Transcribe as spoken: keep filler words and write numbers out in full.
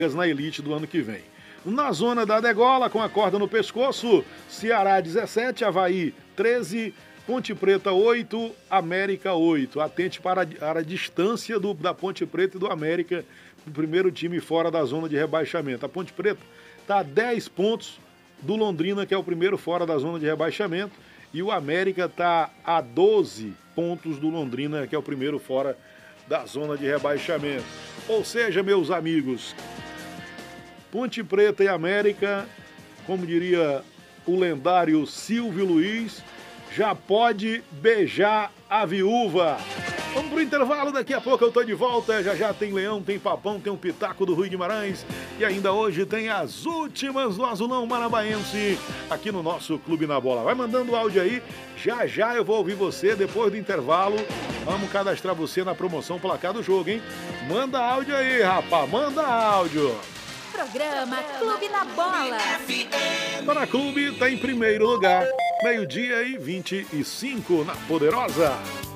na elite do ano que vem. Na zona da degola, com a corda no pescoço, Ceará dezessete, Avaí treze, Ponte Preta oito, América oito. Atente para a, para a distância do, da Ponte Preta e do América, o primeiro time fora da zona de rebaixamento. A Ponte Preta está a dez pontos do Londrina, que é o primeiro fora da zona de rebaixamento, e o América está a doze pontos do Londrina, que é o primeiro fora da zona de rebaixamento. Ou seja, meus amigos, Ponte Preta e América, como diria o lendário Silvio Luiz, já pode beijar a viúva. Vamos pro intervalo, daqui a pouco eu tô de volta. Já já tem Leão, tem Papão, tem um Pitaco do Rui Guimarães. E ainda hoje tem as últimas do Azulão Marabaense aqui no nosso Clube na Bola. Vai mandando o áudio aí, já já eu vou ouvir você depois do intervalo. Vamos cadastrar você na promoção Placar do Jogo, hein? Manda áudio aí, rapaz, manda áudio. Programa Clube na Bola. Para Clube, tá em primeiro lugar. Meio-dia e vinte e cinco na Poderosa.